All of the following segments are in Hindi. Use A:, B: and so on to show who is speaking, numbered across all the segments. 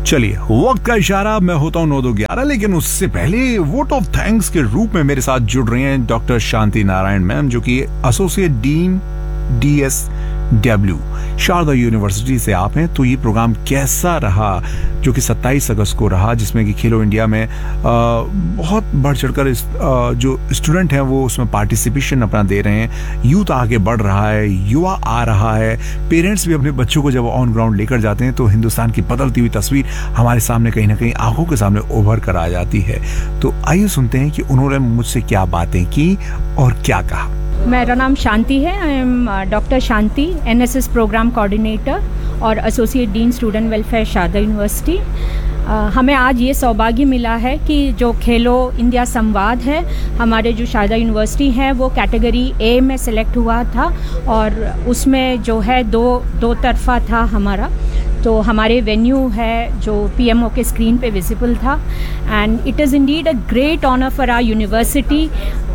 A: चलिए, वक्त का इशारा, मैं होता हूँ 9-2-11, लेकिन उससे पहले वोट ऑफ थैंक्स के रूप में मेरे साथ जुड़ रहे हैं डॉक्टर शांति नारायण मैम, जो कि associate dean DSW Sharda university से आप हैं। तो ये प्रोग्राम कैसा रहा जो कि 27 अगस्त को रहा, जिसमें कि खेलो इंडिया में बहुत बढ़ चढ़कर जो स्टूडेंट हैं वो उसमें पार्टिसिपेशन अपना दे रहे हैं, यूथ आगे बढ़ रहा है, युवा आ रहा है, पेरेंट्स भी अपने बच्चों को जब ऑन ग्राउंड लेकर जाते हैं तो हिंदुस्तान की बदलती हुई तस्वीर हमारे सामने कहीं ना कहीं आंखों के सामने उभर कर आ जाती है। तो आइए सुनते हैं कि उन्होंने मुझसे क्या बातें की और क्या कहा।
B: मेरा नाम शांति है। I am doctor Shanti, NSS programme coordinator और associate dean student welfare Sharda university. हमें आज ये सौभाग्य मिला है कि जो खेलो इंडिया संवाद है हमारे जो शारदा यूनिवर्सिटी है वो कैटेगरी A में सेलेक्ट हुआ था, और उसमें जो है दो तरफा था हमारा। तो हमारे वेन्यू है जो PMO के स्क्रीन पे विजिबल था, and it is indeed a great honour for our university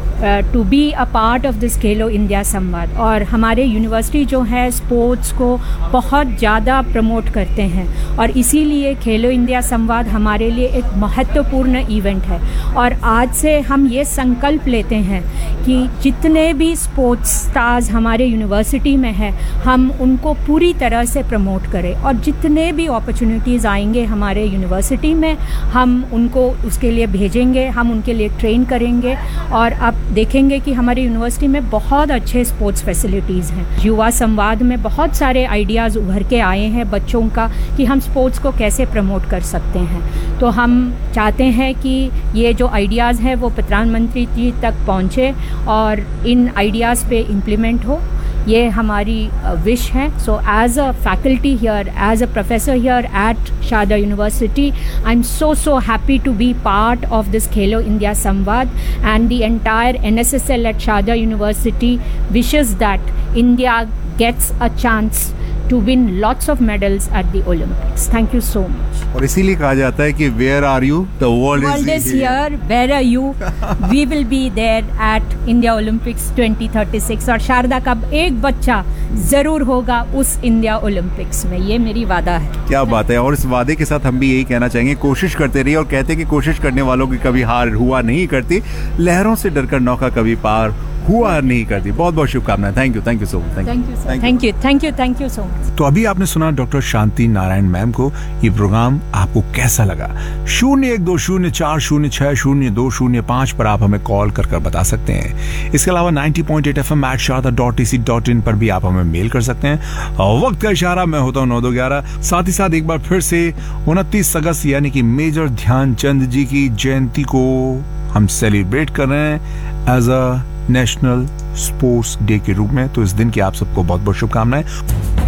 B: to be a part of this Khelo India संवाद। और हमारे यूनिवर्सिटी जो है स्पोर्ट्स को बहुत ज़्यादा प्रमोट करते हैं, और इसीलिए खेलो इंडिया संवाद हमारे लिए एक महत्वपूर्ण इवेंट है। और आज से हम ये संकल्प लेते हैं कि जितने भी स्पोर्ट्स स्टार्स हमारे यूनिवर्सिटी में हैं हम उनको पूरी तरह से प्रमोट करें, और जितने भी अपॉर्चुनिटीज़ आएंगे हमारे यूनिवर्सिटी में हम उनको उसके लिए भेजेंगे, हम उनके लिए ट्रेन करेंगे। और आप देखेंगे कि हमारी यूनिवर्सिटी में बहुत अच्छे स्पोर्ट्स फैसिलिटीज़ हैं। युवा संवाद में बहुत सारे आइडियाज़ उभर के आए हैं बच्चों का कि हम स्पोर्ट्स को कैसे प्रमोट कर सकते हैं। तो हम चाहते हैं कि ये जो आइडियाज़ हैं वो प्रधानमंत्री जी तक पहुँचे और इन आइडियाज़ पे इम्प्लीमेंट हो, ये हमारी विश है। So as a faculty here, as a professor here eight Sharda university, I am so happy to be part of this Khelo India Samvad, and the entire NSSL at Sharda University wishes that India gets a chance to win lots of medals at the Olympics. Thank you so much.
A: और इसीलिए कहा जाता है कि Where are you? The world is
B: here. Where are you? We will be there at India Olympics 2036, और शारदा का एक बच्चा जरूर होगा उस इंडिया ओलंपिक्स में, ये मेरी वादा है।
A: क्या बात है। और इस वादे के साथ हम भी यही कहना चाहेंगे, कोशिश करते रहिए, और कहते हैं कि कोशिश करने वालों की कभी हार हुआ नहीं करती, लहरों से डरकर नौका कभी पार हुआ नहीं करती। बहुत बहुत शुभकामनाएं। Thank you so much.
B: Thank you so much.
A: तो अभी आपने सुना डॉक्टर शांति नारायण मैम को। ये प्रोग्राम आपको कैसा लगा? 012040600205 पर आप हमें कॉल कर बता सकते हैं। इसके अलावा 90.8 FM @sharda.ac.in पर भी आप हमें मेल कर सकते हैं। वक्त का इशारा, मैं होता हूँ 9-2-11। साथ ही साथ एक बार फिर से 29 अगस्त यानी कि मेजर ध्यानचंद जी की जयंती को हम सेलिब्रेट कर रहे हैं as a national sports day के रूप में। तो इस दिन की आप सबको बहुत बहुत शुभकामनाएं।